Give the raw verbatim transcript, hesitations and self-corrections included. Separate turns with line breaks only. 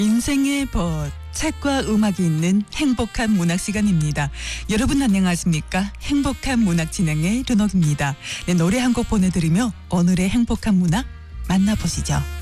인생의 벗, 책과 음악이 있는 행복한 문학 시간입니다. 여러분 안녕하십니까? 행복한 문학 진행의 르녹입니다. 네, 노래 한 곡 보내드리며 오늘의 행복한 문학 만나보시죠.